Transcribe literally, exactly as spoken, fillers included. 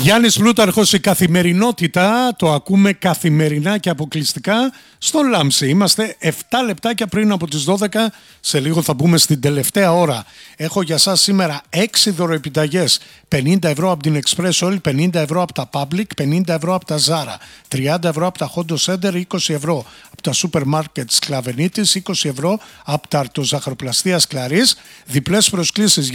Γιάννης Πλούταρχος, η καθημερινότητα, το ακούμε καθημερινά και αποκλειστικά στο Λάμψη. Είμαστε επτά λεπτάκια πριν από τις δώδεκα, σε λίγο θα μπούμε στην τελευταία ώρα. Έχω για σας σήμερα έξι δωροεπιταγές, πενήντα ευρώ από την Express Oil, πενήντα ευρώ από τα Public, πενήντα ευρώ από τα Zara, τριάντα ευρώ από τα Hondo Center, είκοσι ευρώ από τα Supermarkets Κλαβενίτης, είκοσι ευρώ από τα Αρτοζαχαροπλαστείας Κλαρίς, διπλές προσκλήσεις